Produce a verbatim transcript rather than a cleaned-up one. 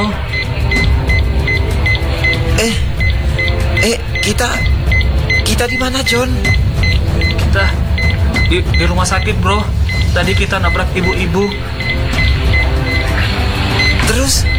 bro. Eh, eh, kita, kita di mana, John? Kita di, di rumah sakit, bro. Tadi kita nabrak ibu-ibu. Terus,